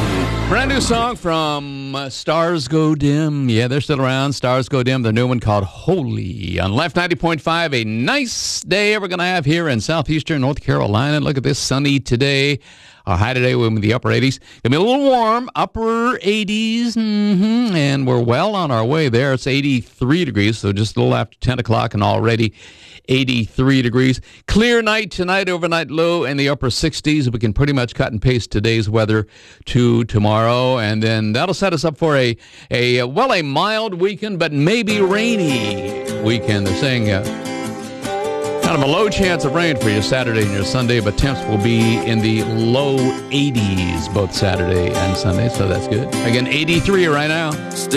Brand new song from Stars Go Dim. Yeah, they're still around. Stars Go Dim. The new one called Holy on Life 90.5. A nice day we're going to have here in southeastern North Carolina. Look at this, sunny today. Our high today will be the upper 80s. Going to be a little warm, upper 80s, and we're well on our way there. It's 83 degrees, so just a little after 10 o'clock and already 83 degrees. Clear night tonight, overnight low in the upper 60s. We can pretty much cut and paste today's weather to tomorrow, and then that'll set us up for a mild weekend, but maybe rainy weekend. They're saying kind of a low chance of rain for you Saturday and your Sunday, but temps will be in the low 80s both Saturday and Sunday, so that's good. Again, 83 right now.